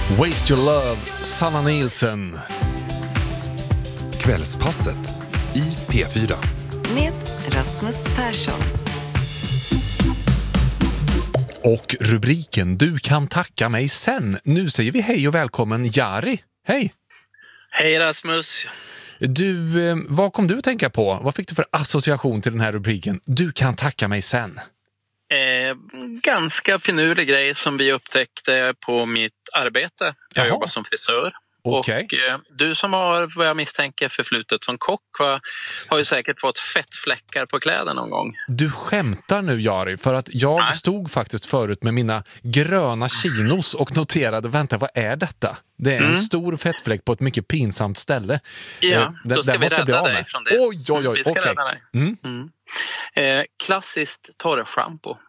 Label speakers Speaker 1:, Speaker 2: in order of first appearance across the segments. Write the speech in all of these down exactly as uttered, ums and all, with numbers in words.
Speaker 1: Waste Your Love, Sanna Nielsen.
Speaker 2: Kvällspasset i P fyra.
Speaker 3: Med Rasmus Persson.
Speaker 1: Och rubriken Du kan tacka mig sen. Nu säger vi hej och välkommen Jari. Hej!
Speaker 4: Hej Rasmus.
Speaker 1: Du, vad kom du att tänka på? Vad fick du för association till den här rubriken? Du kan tacka mig sen.
Speaker 4: Eh, ganska finurlig grej som vi upptäckte på mitt arbete. Jag
Speaker 1: Jaha.
Speaker 4: jobbar som frisör.
Speaker 1: Okej.
Speaker 4: Och eh, du som har, vad jag misstänker, förflutet som kock va, har ju säkert fått fettfläckar på kläder någon gång.
Speaker 1: Du skämtar nu Jari, för att jag
Speaker 4: Nej.
Speaker 1: stod faktiskt förut med mina gröna chinos och noterade, vänta, vad är detta? Det är en
Speaker 4: Mm.
Speaker 1: stor fettfläck på ett mycket pinsamt ställe.
Speaker 4: Ja,
Speaker 1: Eh,
Speaker 4: då
Speaker 1: det-
Speaker 4: ska
Speaker 1: det
Speaker 4: vi
Speaker 1: måste jag bli
Speaker 4: rädda
Speaker 1: av
Speaker 4: dig
Speaker 1: med.
Speaker 4: från det.
Speaker 1: Oj, oj, oj,
Speaker 4: Vi ska
Speaker 1: okej.
Speaker 4: rädda dig.
Speaker 1: Mm.
Speaker 4: Mm. Eh, klassiskt torrschampo.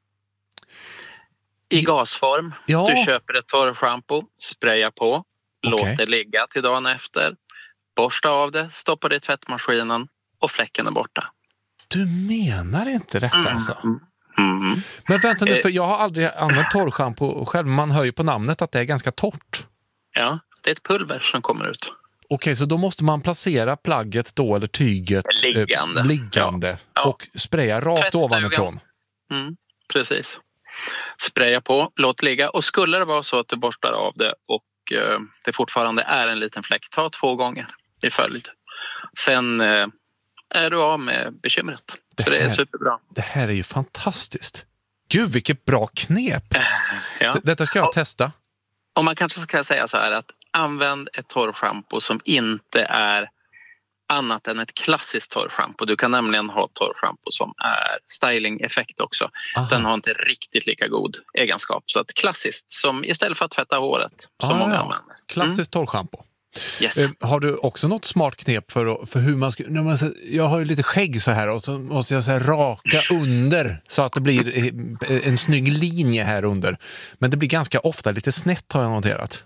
Speaker 4: I
Speaker 1: Ja.
Speaker 4: gasform.
Speaker 1: Ja.
Speaker 4: Du köper ett torrschampo, sprayar på, låt
Speaker 1: Okej.
Speaker 4: det ligga till dagen efter. Borsta av det, stoppa det i tvättmaskinen och fläcken är borta.
Speaker 1: Du menar inte detta alltså?
Speaker 4: Mm. Mm.
Speaker 1: Men vänta nu,
Speaker 4: Eh.
Speaker 1: för jag har aldrig använt torrschampo själv. Man hör ju på namnet att det är ganska torrt.
Speaker 4: Ja, det är ett pulver som kommer ut.
Speaker 1: Okej, så då måste man placera plagget då, eller tyget eh,
Speaker 4: Liggande.
Speaker 1: liggande
Speaker 4: Ja. Ja.
Speaker 1: och spraya rakt
Speaker 4: Tvättstugan.
Speaker 1: ovanifrån.
Speaker 4: Mm, precis. Spraya på, låt ligga. Och skulle det vara så att du borstar av det och eh, det fortfarande är en liten fläck, ta två gånger i följd. Sen eh, är du av med bekymret.
Speaker 1: Det
Speaker 4: Så det är
Speaker 1: här-
Speaker 4: superbra.
Speaker 1: Det här är ju fantastiskt. Gud, vilket bra knep.
Speaker 4: Ja.
Speaker 1: D- Detta ska jag
Speaker 4: Och-
Speaker 1: testa.
Speaker 4: Och man kanske ska säga så här att använd ett torrschampo som inte är annat än ett klassiskt torrschampo. Du kan nämligen ha torrschampo som är styling-effekt också.
Speaker 1: Aha.
Speaker 4: Den har inte riktigt lika god egenskap. Så att klassiskt, som istället för att tvätta håret som
Speaker 1: Ah,
Speaker 4: många
Speaker 1: ja.
Speaker 4: använder.
Speaker 1: Klassiskt torrschampo.
Speaker 4: Yes.
Speaker 1: Eh, har du också något smart knep för, att- för hur man ska... när man, jag har ju lite skägg så här och så måste jag så här raka under så att det blir eh, en snygg linje här under. Men det blir ganska ofta lite snett, har jag noterat.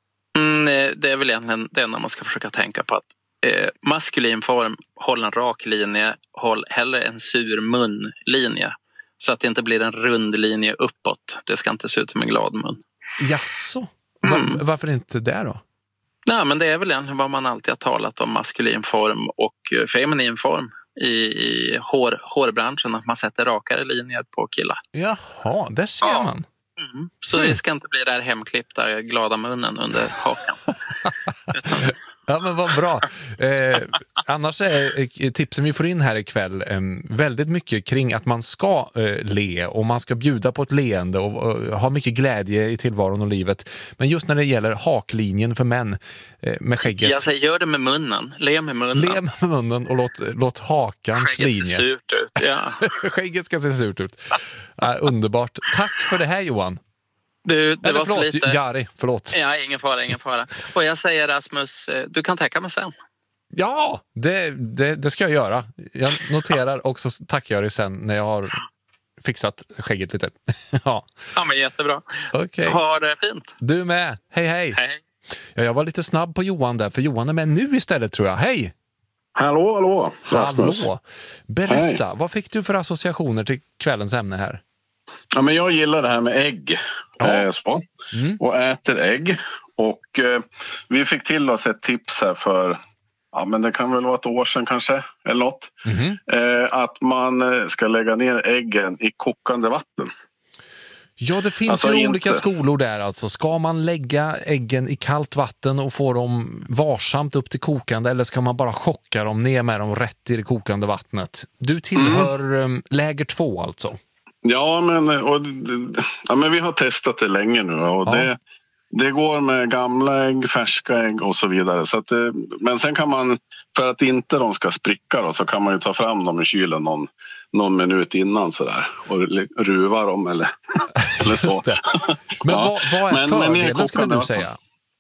Speaker 4: Mm, eh, det är väl egentligen det enda man ska försöka tänka på. Att eh, maskulin form, håll en rak linje, håll hellre en sur munlinje. Så att det inte blir en rund linje uppåt. Det ska inte se ut som en glad mun.
Speaker 1: Jaså? Va,
Speaker 4: Mm.
Speaker 1: Varför inte det då?
Speaker 4: Nej, men det är väl egentligen vad man alltid har talat om, maskulin form och eh, feminin form i, i hår, hårbranschen. Att man sätter rakare linjer på killar.
Speaker 1: Jaha, där ser
Speaker 4: Ja.
Speaker 1: man.
Speaker 4: Mm. Så det ska inte bli det här hemklippta glada munnen under hakan. Utan,
Speaker 1: Ja, men vad bra. Eh, annars är eh, tipsen vi får in här ikväll eh, väldigt mycket kring att man ska eh, le och man ska bjuda på ett leende och, och ha mycket glädje i tillvaron och livet. Men just när det gäller haklinjen för män eh, med skägget,
Speaker 4: jag säger, gör det med munnen. Le med munnen.
Speaker 1: le med munnen och låt, låt hakans
Speaker 4: Skägget ser
Speaker 1: linje.
Speaker 4: surt ut. Ja.
Speaker 1: Skägget ska se surt ut. Eh, underbart. Tack för det här, Johan.
Speaker 4: Du, det
Speaker 1: Eller
Speaker 4: var så
Speaker 1: förlåt,
Speaker 4: lite...
Speaker 1: Jari, förlåt.
Speaker 4: Ja, ingen fara, ingen fara. Och jag säger Rasmus, eh, du kan tacka mig sen.
Speaker 1: Ja, det, det, det ska jag göra. Jag noterar också tackar jag dig sen när jag har fixat skägget lite. Ja,
Speaker 4: Ja, men jättebra.
Speaker 1: okej.
Speaker 4: Ha det fint.
Speaker 1: Du med. Hej, hej.
Speaker 4: Hej.
Speaker 1: Ja, jag var lite snabb på Johan där, för Johan är med nu istället tror jag. Hej!
Speaker 5: Hallå, hallå, Rasmus.
Speaker 1: Hallå! Berätta, vad fick du för associationer till kvällens ämne här?
Speaker 5: Ja, men jag gillar det här med ägg.
Speaker 1: Ja.
Speaker 5: Eh, så.
Speaker 1: Mm.
Speaker 5: Och äter ägg. Och eh, vi fick till oss ett tips här för, ja men det kan väl vara ett år sedan kanske, eller något.
Speaker 1: Mhm.
Speaker 5: Eh, att man eh, ska lägga ner äggen i kokande vatten.
Speaker 1: Ja, det finns
Speaker 5: Alltså
Speaker 1: ju
Speaker 5: inte-
Speaker 1: olika skolor där alltså. Ska man lägga äggen i kallt vatten och få dem varsamt upp till kokande, eller ska man bara chocka dem ner med dem rätt i det kokande vattnet? Du tillhör mm. läger två alltså.
Speaker 5: Ja men, och, ja, men vi har testat det länge nu och
Speaker 1: Ja.
Speaker 5: det, det går med gamla ägg, färska ägg och så vidare. Så att, eh, men sen kan man, för att inte de ska spricka då, så kan man ju ta fram dem i kylen någon, någon minut innan sådär och ruva dem eller, eller så.
Speaker 1: Just det. Men
Speaker 5: Ja.
Speaker 1: vad, vad är
Speaker 5: Men- men
Speaker 1: fördelen
Speaker 5: nedkokande
Speaker 1: skulle du
Speaker 5: vatten.
Speaker 1: säga?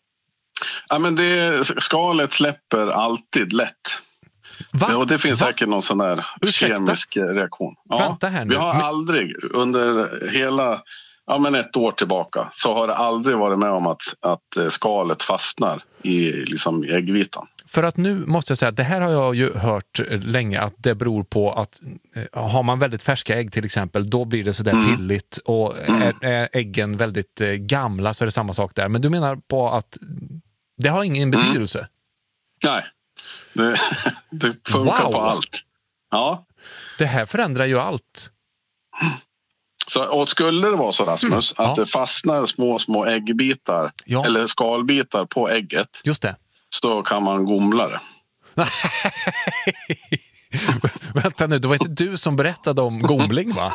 Speaker 5: Ja, men det, skalet släpper alltid lätt.
Speaker 1: Va?
Speaker 5: Och det finns
Speaker 1: Va?
Speaker 5: säkert någon sån där
Speaker 1: Ursäkta?
Speaker 5: kemisk reaktion. Ja,
Speaker 1: Vänta här nu.
Speaker 5: vi har
Speaker 1: Men-
Speaker 5: aldrig under hela, ja men ett år tillbaka, så har det aldrig varit med om att, att skalet fastnar i liksom i äggvitan.
Speaker 1: för att nu måste jag säga att det här har jag ju hört länge att det beror på att eh, har man väldigt färska ägg till exempel, då blir det sådär mm. pilligt och mm. är, är äggen väldigt eh, gamla så är det samma sak där. Men du menar på att det har ingen betydelse? Mm.
Speaker 5: Nej, det, det funkar wow. på allt. Ja.
Speaker 1: Det här förändrar ju allt.
Speaker 5: Så, och skulle det vara så, Rasmus, mm. att ja. det fastnar små, små äggbitar ja. eller skalbitar på ägget.
Speaker 1: Just det.
Speaker 5: Så kan man gomla det.
Speaker 1: Vänta nu, det var inte du som berättade om gomling, va?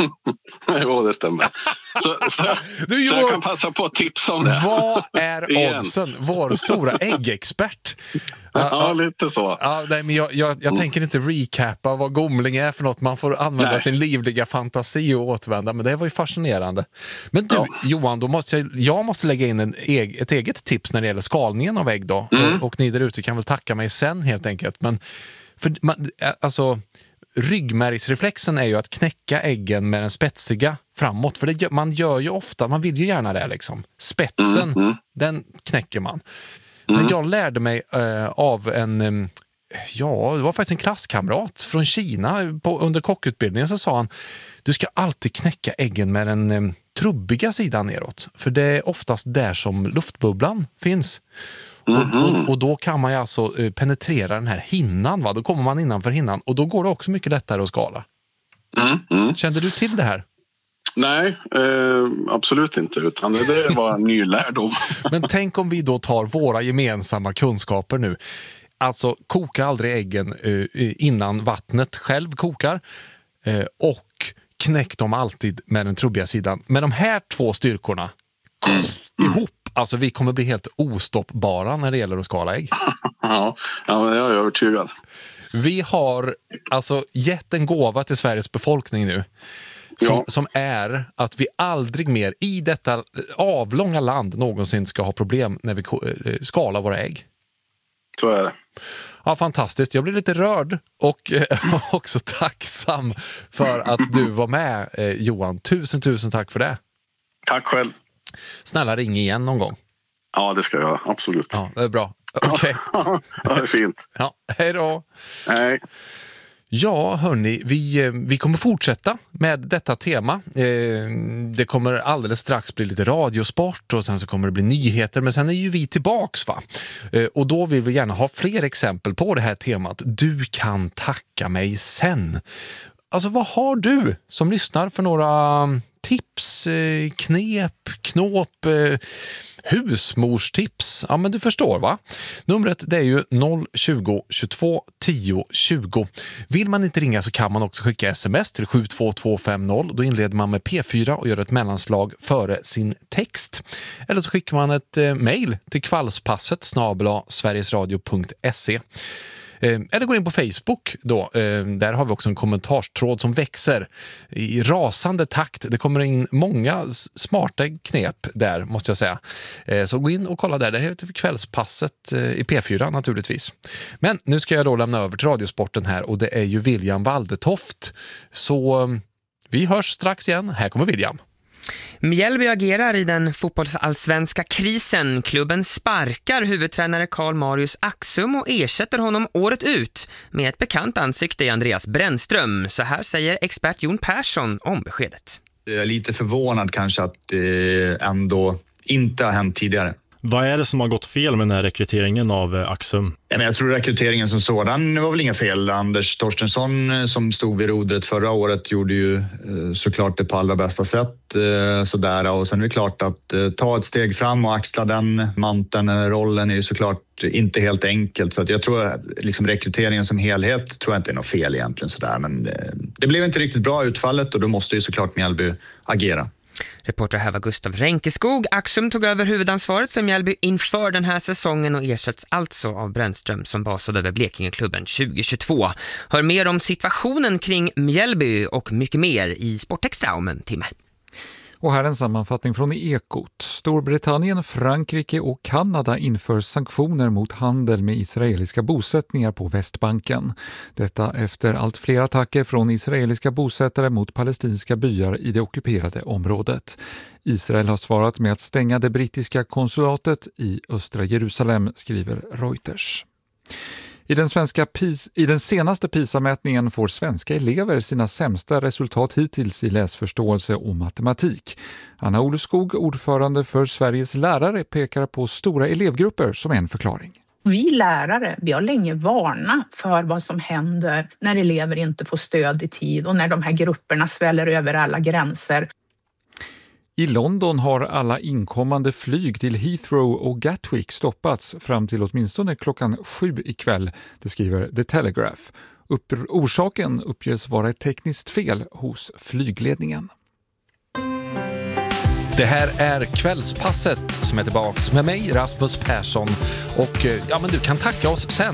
Speaker 5: Jo, det stämmer. Så, så, du, så jag kan passa på att tipsa om det.
Speaker 1: Vad är oddsen? Vår stora äggexpert.
Speaker 5: Ja, ja, lite så.
Speaker 1: Ja, nej, men jag, jag, jag mm. tänker inte recapa vad gomling är för något. Man får använda nej. sin livliga fantasi och återvända. Men det var ju fascinerande. Men du, ja. Johan, då måste jag, jag måste lägga in en, ett eget tips när det gäller skalningen av ägg då. Mm. Och, och ni där ute kan väl tacka mig sen helt enkelt. Men för man, alltså, ryggmärgsreflexen är ju att knäcka äggen med den spetsiga framåt. För det, man gör ju ofta, man vill ju gärna det liksom. Spetsen, mm. den knäcker man. Men jag lärde mig uh, av en, um, ja, det var faktiskt en klasskamrat från Kina på, under kockutbildningen, så sa han, du ska alltid knäcka äggen med den um, trubbiga sidan neråt. För det är oftast där som luftbubblan finns. Mm-hmm. Och, och, och då kan man ju alltså uh, penetrera den här hinnan, va? Då kommer man innanför hinnan och då går det också mycket lättare att skala. Mm-hmm. Kände du till det här?
Speaker 5: Nej, eh, absolut inte, utan det var en ny lärdom.
Speaker 1: Men tänk om vi då tar våra gemensamma kunskaper nu. Alltså, koka aldrig äggen eh, innan vattnet själv kokar eh, och knäck dem alltid med den trubbiga sidan. Med de här två styrkorna mm. ihop, alltså vi kommer bli helt ostoppbara när det gäller att skala ägg.
Speaker 5: Ja, ja, jag är övertygad.
Speaker 1: Vi har alltså gett en gåva till Sveriges befolkning nu. Som, ja. som är att vi aldrig mer i detta avlånga land någonsin ska ha problem när vi skalar våra ägg.
Speaker 5: Så är det.
Speaker 1: Ja, fantastiskt. Jag blir lite rörd och eh, också tacksam för att du var med, eh, Johan. Tusen, tusen tack för det.
Speaker 5: Tack själv.
Speaker 1: Snälla, ring igen någon gång.
Speaker 5: Ja, det ska jag. Absolut.
Speaker 1: Ja, det är bra. Okej. Okay.
Speaker 5: Ja, det är fint.
Speaker 1: Ja, hej då.
Speaker 5: Hej.
Speaker 1: Ja, hörni, vi, vi kommer fortsätta med detta tema. Det kommer alldeles strax bli lite radiosport och sen så kommer det bli nyheter, men sen är ju vi tillbaks, va? Och då vill vi gärna ha fler exempel på det här temat. Du kan tacka mig sen. Alltså, vad har du som lyssnar för några tips, knep, knåp, husmorstips? Ja, men du förstår, va? Numret det är ju noll tjugo tjugotvå tio tjugo. Vill man inte ringa så kan man också skicka sms till sju två två fem noll. Då inleder man med P fyra och gör ett mellanslag före sin text. Eller så skickar man ett eh, mejl till kvällspasset snabel-a sverigesradio punkt se. Eller gå in på Facebook då. Där har vi också en kommentarstråd som växer i rasande takt. Det kommer in många smarta knep där, måste jag säga. Så gå in och kolla där. Det heter Kvällspasset i P fyra naturligtvis. Men nu ska jag då lämna över till radiosporten här och det är ju William Waldetoft. Så vi hörs strax igen. Här kommer William.
Speaker 6: Mjällby agerar i den fotbollsallsvenska krisen. Klubben sparkar huvudtränare Karl Marius Axum och ersätter honom året ut med ett bekant ansikte i Andreas Brännström. Så här säger expert Jon Persson om beskedet.
Speaker 7: Jag är lite förvånad kanske att det ändå inte har hänt tidigare.
Speaker 8: Vad är det som har gått fel med den här rekryteringen av Axum?
Speaker 7: Jag tror rekryteringen som sådan var väl inga fel. Anders Torstensson som stod vid rodret förra året gjorde ju såklart det på allra bästa sätt. Sådär. Och sen är det klart att ta ett steg fram och axla den manteln, rollen är ju såklart inte helt enkelt. Så att jag tror att liksom rekryteringen som helhet tror jag inte är något fel egentligen. Sådär. Men det blev inte riktigt bra utfallet och då måste ju såklart Mjällby agera.
Speaker 6: Reporter här var Gustav Ränkeskog. Axum tog över huvudansvaret för Mjällby inför den här säsongen och ersätts alltså av Brännström som basade över Blekingeklubben tjugo tjugotvå. Hör mer om situationen kring Mjällby och mycket mer i Sportextra om en timme.
Speaker 9: Och här en sammanfattning från Ekot. Storbritannien, Frankrike och Kanada inför sanktioner mot handel med israeliska bosättningar på Västbanken. Detta efter allt fler attacker från israeliska bosättare mot palestinska byar i det ockuperade området. Israel har svarat med att stänga det brittiska konsulatet i östra Jerusalem, skriver Reuters. I den, svenska PIS, I den senaste PISA-mätningen får svenska elever sina sämsta resultat hittills i läsförståelse och matematik. Anna Oleskog, ordförande för Sveriges lärare, pekar på stora elevgrupper som en förklaring.
Speaker 10: Vi lärare, vi har länge varnat för vad som händer när elever inte får stöd i tid och när de här grupperna sväller över alla gränser.
Speaker 9: I London har alla inkommande flyg till Heathrow och Gatwick stoppats fram till åtminstone klockan sju ikväll, det skriver The Telegraph. Upp- orsaken uppges vara ett tekniskt fel hos flygledningen.
Speaker 1: Det här är Kvällspasset som är tillbaks med mig, Rasmus Persson. Och ja, men du kan tacka oss sen.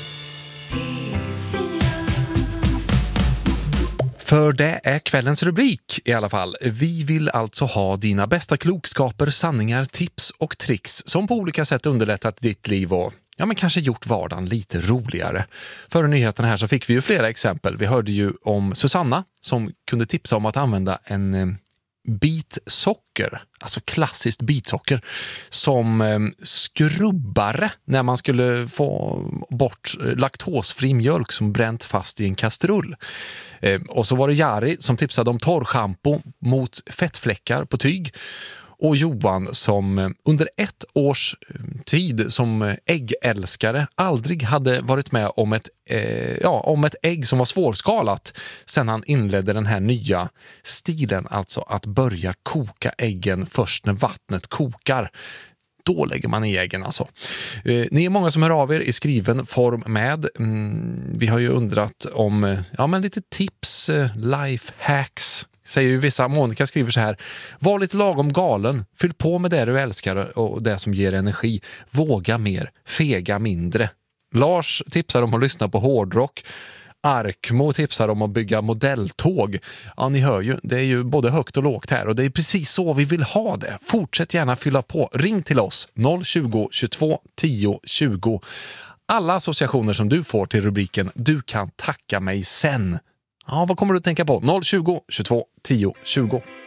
Speaker 1: För det är kvällens rubrik i alla fall. Vi vill alltså ha dina bästa klokskaper, sanningar, tips och tricks som på olika sätt underlättat ditt liv och ja, men kanske gjort vardagen lite roligare. Före nyheterna här så fick vi ju flera exempel. Vi hörde ju om Susanna som kunde tipsa om att använda en eh, bitsocker, alltså klassiskt bitsocker, som eh, skrubbare när man skulle få bort laktosfri mjölk som bränt fast i en kastrull. Eh, och så var det Jari som tipsade om torrschampo mot fettfläckar på tyg. Och Johan som under ett års tid som äggälskare aldrig hade varit med om ett, eh, ja, om ett ägg som var svårskalat sen han inledde den här nya stilen, alltså att börja koka äggen först när vattnet kokar. Då lägger man i äggen alltså. Eh, ni är många som hör av er i skriven form med. Mm, vi har ju undrat om ja, men lite tips, eh, life hacks. Säger ju vissa. Monica skriver så här: var lite lagom galen, fyll på med det du älskar och det som ger energi, våga mer, fega mindre. Lars tipsar om att lyssna på hårdrock. Arkmo tipsar om att bygga modelltåg. Ja, ni hör ju, det är ju både högt och lågt här och det är precis så vi vill ha det. Fortsätt gärna fylla på. Ring till oss noll tjugo, tjugotvå, tio, tjugo. Alla associationer som du får till rubriken Du kan tacka mig sen. Ja, vad kommer du att tänka på? noll tjugo, tjugotvå, tio, tjugo.